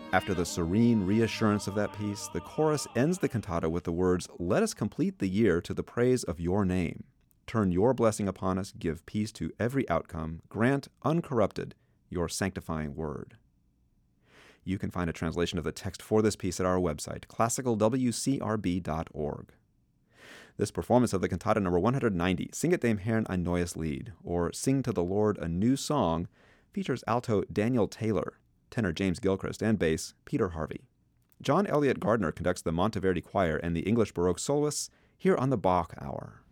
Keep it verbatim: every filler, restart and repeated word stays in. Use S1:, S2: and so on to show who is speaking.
S1: After the serene reassurance of that peace, the chorus ends the cantata with the words, "Let us complete the year to the praise of your name. Turn your blessing upon us, give peace to every outcome, grant uncorrupted your sanctifying word." You can find a translation of the text for this piece at our website, classical w c r b dot org. This performance of the cantata number one hundred ninety, Singet dem Herrn ein neues Lied, or Sing to the Lord a New Song, features alto Daniel Taylor, tenor James Gilchrist, and bass Peter Harvey. John Elliott Gardner conducts the Monteverdi Choir and the English Baroque soloists here on the Bach Hour.